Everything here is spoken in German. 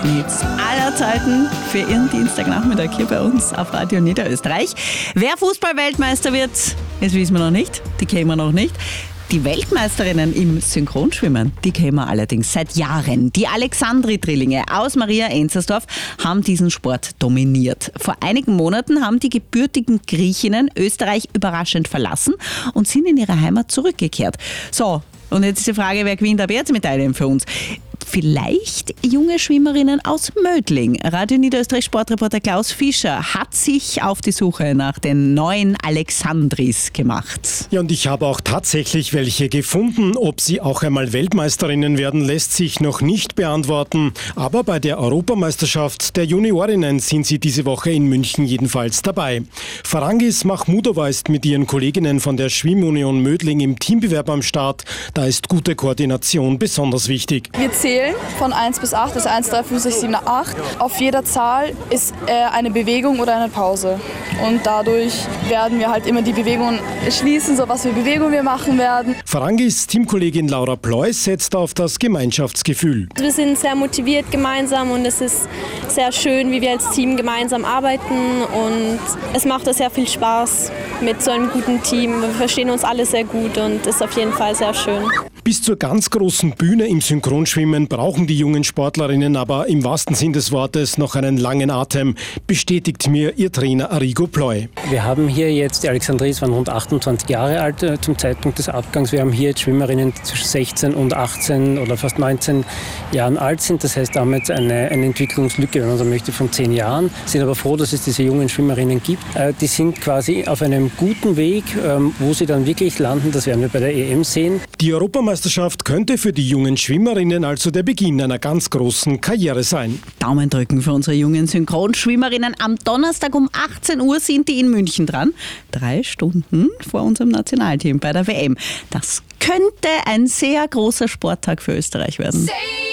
Hits aller Zeiten für Ihren Dienstagnachmittag hier bei uns auf Radio Niederösterreich. Wer Fußball-Weltmeister wird, das wissen wir noch nicht, die kennen wir noch nicht. Die Weltmeisterinnen im Synchronschwimmen, die kennen wir allerdings seit Jahren. Die Alexandri-Drillinge aus Maria-Enzersdorf haben diesen Sport dominiert. Vor einigen Monaten haben die gebürtigen Griechinnen Österreich überraschend verlassen und sind in ihre Heimat zurückgekehrt. So, und jetzt ist die Frage, wer gewinnt ab jetzt Medaillen für uns? Vielleicht junge Schwimmerinnen aus Mödling. Radio Niederösterreich Sportreporter Klaus Fischer hat sich auf die Suche nach den neuen Alexandris gemacht. Ja, und ich habe auch tatsächlich welche gefunden. Ob sie auch einmal Weltmeisterinnen werden, lässt sich noch nicht beantworten. Aber bei der Europameisterschaft der Juniorinnen sind sie diese Woche in München jedenfalls dabei. Farangis Mahmudova ist mit ihren Kolleginnen von der Schwimmunion Mödling im Teambewerb am Start. Da ist gute Koordination besonders wichtig. Wir zählen von 1 bis 8, das ist 1, 3, 5, 6, 7, 8. Auf jeder Zahl ist eine Bewegung oder eine Pause. Und dadurch werden wir halt immer die Bewegungen schließen, so was für Bewegungen wir machen werden. Farangis Teamkollegin Laura Pleuß setzt auf das Gemeinschaftsgefühl. Wir sind sehr motiviert gemeinsam und es ist sehr schön, wie wir als Team gemeinsam arbeiten. Und es macht sehr viel Spaß mit so einem guten Team. Wir verstehen uns alle sehr gut und ist auf jeden Fall sehr schön. Bis zur ganz großen Bühne im Synchronschwimmen brauchen die jungen Sportlerinnen aber im wahrsten Sinn des Wortes noch einen langen Atem, bestätigt mir ihr Trainer Arrigo Ploi. Wir haben hier jetzt, die Alexandris waren rund 28 Jahre alt zum Zeitpunkt des Abgangs. Wir haben hier jetzt Schwimmerinnen, die zwischen 16 und 18 oder fast 19 Jahren alt sind. Das heißt, da haben wir jetzt eine Entwicklungslücke, wenn man so möchte, von 10 Jahren. Sind aber froh, dass es diese jungen Schwimmerinnen gibt. Die sind quasi auf einem guten Weg, wo sie dann wirklich landen. Das werden wir bei der EM sehen. Die Europameisterschaft könnte für die jungen Schwimmerinnen also der Beginn einer ganz großen Karriere sein. Daumen drücken für unsere jungen Synchronschwimmerinnen. Am Donnerstag um 18 Uhr sind die in München dran. 3 Stunden vor unserem Nationalteam bei der WM. Das könnte ein sehr großer Sporttag für Österreich werden.